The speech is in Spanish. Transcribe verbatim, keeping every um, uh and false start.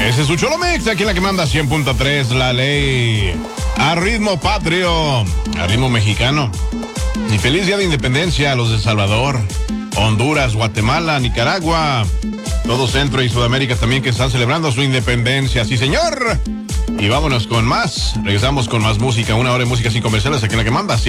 Ese es su Cholo Mix, aquí en la que manda cien punto tres, la ley. A ritmo patrio, a ritmo mexicano. Y feliz día de independencia a los de El Salvador, Honduras, Guatemala, Nicaragua, todo Centro y Sudamérica también que están celebrando su independencia. Sí, señor. Y vámonos con más. Regresamos con más música, una hora de música sin comerciales aquí en la que manda